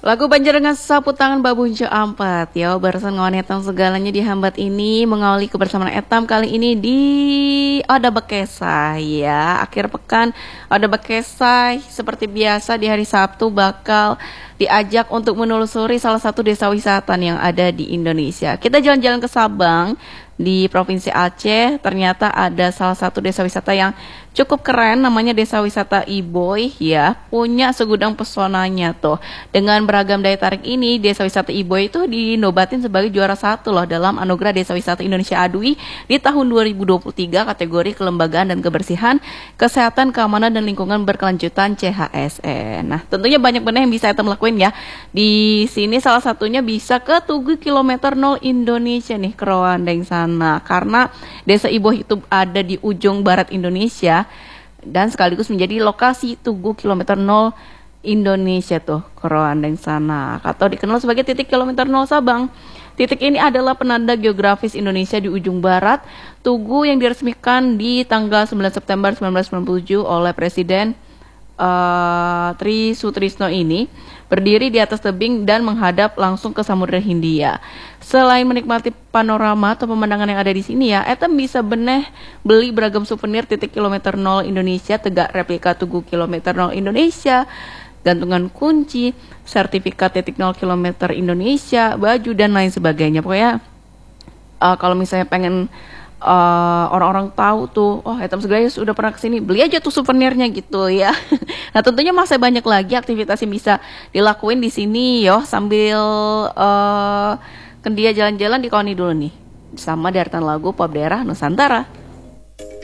Lagu Panjenengan sapu tangan babunca ampat ya barisan ngawan etam segalanya dihambat ini mengawali kebersamaan etam kali ini di Oda Bekesah ya akhir pekan Oda Bekesah seperti biasa di hari Sabtu bakal diajak untuk menelusuri salah satu desa wisata yang ada di Indonesia. Kita jalan-jalan ke Sabang di Provinsi Aceh, ternyata ada salah satu desa wisata yang cukup keren, namanya Desa Wisata Iboy ya, punya segudang pesonanya tuh. Dengan beragam daya tarik ini, Desa Wisata Iboy itu dinobatin sebagai juara satu loh dalam Anugerah Desa Wisata Indonesia ADWI di tahun 2023 kategori kelembagaan dan kebersihan, kesehatan, keamanan dan lingkungan berkelanjutan CHSN. Nah, tentunya banyak benar yang bisa kita lakuin ya. Di sini salah satunya bisa ke Tugu Kilometer 0 Indonesia nih, ke Rowandeng sana. Karena Desa Iboy itu ada di ujung barat Indonesia dan sekaligus menjadi lokasi Tugu Kilometer 0 Indonesia tuh, ke Rowandeng sana, atau dikenal sebagai titik kilometer 0 Sabang. Titik ini adalah penanda geografis Indonesia di ujung barat. Tugu yang diresmikan di tanggal 9 September 1997 oleh Presiden Tri Sutrisno ini berdiri di atas tebing dan menghadap langsung ke Samudra Hindia. Selain menikmati panorama atau pemandangan yang ada di sini ya, etam bisa beli beragam souvenir titik kilometer 0 Indonesia, tegak replika Tugu Kilometer 0 Indonesia, gantungan kunci, sertifikat titik 0 kilometer Indonesia, baju dan lain sebagainya. Pokoknya kalau misalnya pengen orang-orang tahu tuh, oh etam segala udah pernah kesini, beli aja tuh souvenirnya gitu ya. Nah tentunya masih banyak lagi aktivitas yang bisa dilakuin di sini yo, sambil kendia jalan-jalan di Koni dulu nih, sama deretan lagu pop daerah Nusantara.